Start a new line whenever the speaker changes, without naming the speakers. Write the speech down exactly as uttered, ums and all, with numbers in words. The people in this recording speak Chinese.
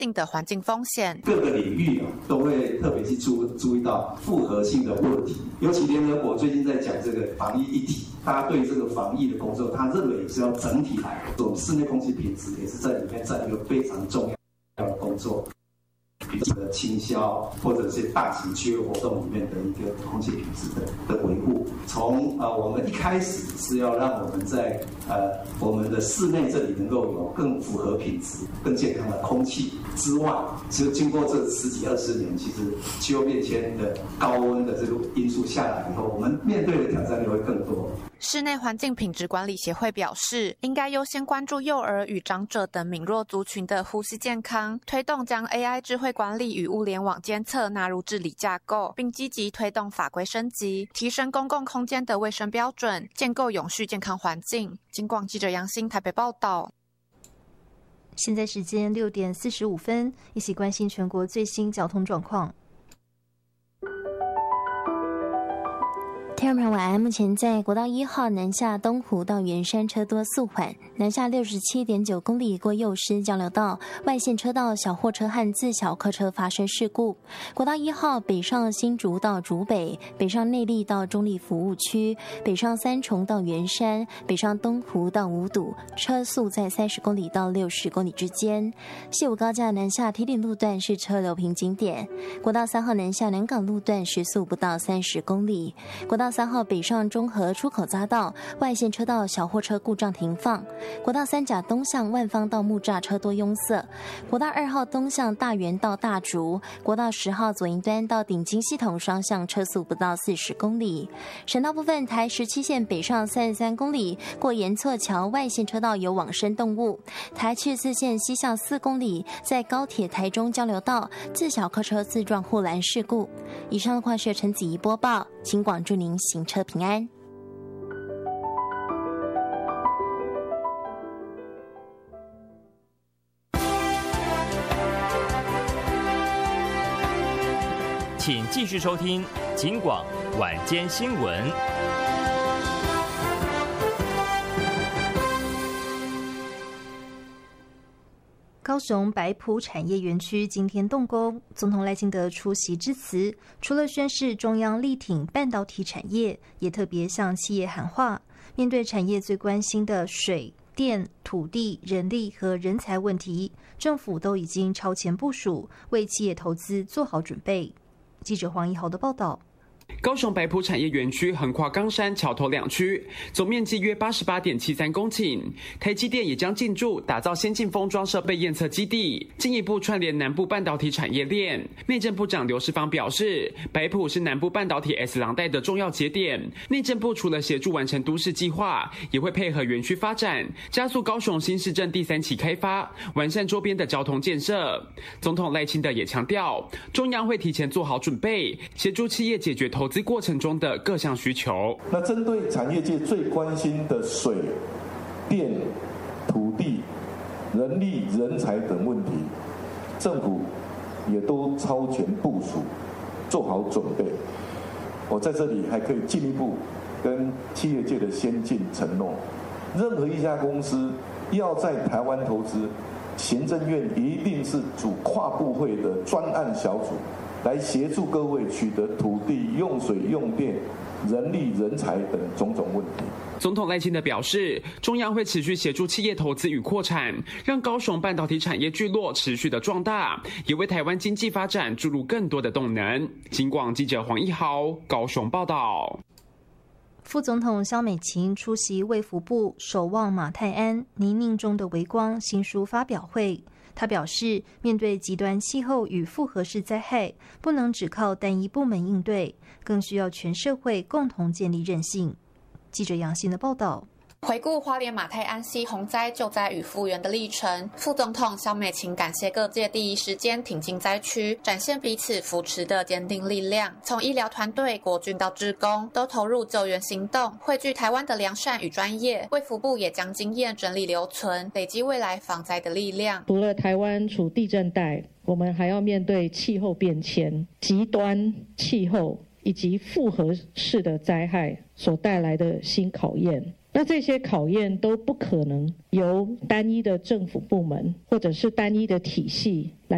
定的环境风险。
各个领域啊都会特别去注注意到复合性的问题，尤其联合国最近在讲这个防疫一体，大家对这个防疫的工作，他认为也是要整体来，我们室内空气品质也是在里面占一个非常重要的工作。比如的清消或者是大型区域活动里面的一个空气品质的的维护，从呃我们一开始是要让我们在呃我们的室内这里能够有更符合品质、更健康的空气之外，其实经过这十几二十年，其实气候变迁的高温的这个因素下来以后，我们面对的挑战就会更多。
室内环境品质管理协会表示，应该优先关注幼儿与长者等敏弱族群的呼吸健康，推动将 A I 智慧管理与物联网监测纳入治理架构，并积极推动法规升级，提升公共空间的卫生标准，建构永续健康环境。警广记者杨欣台北报道。
现在时间六点四十五分，一起关心全国最新交通状况。
听众朋友晚安，目前在国道一号南下东湖到圆山车多速缓，南下六十七点九公里过幼师交流道，外线车道小货车和自小客车发生事故。国道一号北上新竹到竹北，北上内壢到中坜服务区，北上三重到圆山，北上东湖到五堵，车速在三十公里到六十公里之间。西武高架南下梯顶路段是车流瓶颈点，国道三号南下南港路段时速不到三十公里，国道三号北上中和出口匝道外线车道小货车故障停放，国道三甲东向万方到木栅车多拥塞，国道二号东向大园到大竹，国道十号左营端到顶金系统双向车速不到四十公里。省道部分，台十七线北上三十三公里过盐错桥外线车道有往生动物，台七十四线西向四公里在高铁台中交流道自小客车自撞护栏事故。以上的话是陈子怡播报，请广祝您行车平安。
请继续收听警广晚间新闻。
高雄白埔产业园区今天动工，总统赖清德出席致辞，除了宣示中央力挺半导体产业，也特别向企业喊话，面对产业最关心的水、电、土地、人力和人才问题，政府都已经超前部署，为企业投资做好准备。记者黄一豪的报道。
高雄白埔产业园区横跨冈山、桥头两区，总面积约八十八点七三公顷。台积电也将进驻，打造先进封装设备验测基地，进一步串联南部半导体产业链。内政部长刘世芳表示，白埔是南部半导体 S 廊带的重要节点。内政部除了协助完成都市计划，也会配合园区发展，加速高雄新市镇第三期开发，完善周边的交通建设。总统赖清德也强调，中央会提前做好准备，协助企业解决投资过程中的各项需求。
那针对产业界最关心的水、电、土地、人力、人才等问题，政府也都超前部署，做好准备。我在这里还可以进一步跟企业界的先进承诺，任何一家公司要在台湾投资，行政院一定是组跨部会的专案小组，来协助各位取得土地、用水、用电、人力、人才等种种问题。
总统赖清德表示，中央会持续协助企业投资与扩产，让高雄半导体产业聚落持续的壮大，也为台湾经济发展注入更多的动能。警广记者黄一豪高雄报道。
副总统萧美琴出席卫福部守望马太安泥泞中的微光新书发表会。他表示，面对极端气候与复合式灾害，不能只靠单一部门应对，更需要全社会共同建立韧性。记者杨欣的报道。
回顾花莲马太安溪洪灾救灾与复原的历程，副总统萧美琴感谢各界第一时间挺进灾区，展现彼此扶持的坚定力量。从医疗团队、国军到志工，都投入救援行动，汇聚台湾的良善与专业。卫福部也将经验整理留存，累积未来防灾的力量。
除了台湾处地震带，我们还要面对气候变迁、极端气候以及复合式的灾害所带来的新考验。那这些考验都不可能由单一的政府部门或者是单一的体系来